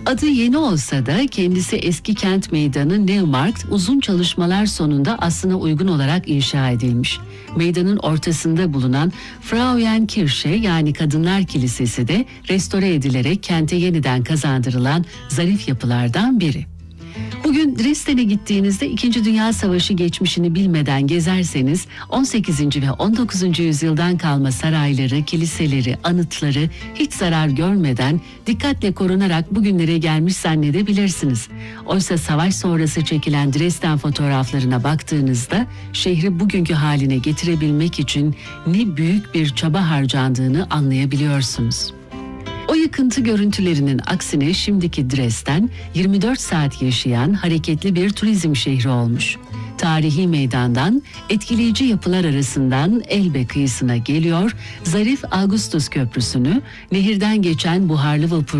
Adı yeni olsa da kendisi eski kent meydanı Neumarkt uzun çalışmalar sonunda aslına uygun olarak inşa edilmiş. Meydanın ortasında bulunan Frauenkirche yani Kadınlar Kilisesi de restore edilerek kente yeniden kazandırılan zarif yapılardan biri. Bugün Dresden'e gittiğinizde 2. Dünya Savaşı geçmişini bilmeden gezerseniz 18. ve 19. yüzyıldan kalma sarayları, kiliseleri, anıtları hiç zarar görmeden dikkatle korunarak bugünlere gelmiş zannedebilirsiniz. Oysa savaş sonrası çekilen Dresden fotoğraflarına baktığınızda şehri bugünkü haline getirebilmek için ne büyük bir çaba harcandığını anlayabiliyorsunuz. O yıkıntı görüntülerinin aksine şimdiki Dresden 24 saat yaşayan hareketli bir turizm şehri olmuş. Tarihi meydandan etkileyici yapılar arasından Elbe kıyısına geliyor, zarif Augustus Köprüsü'nü, nehirden geçen buharlı vapur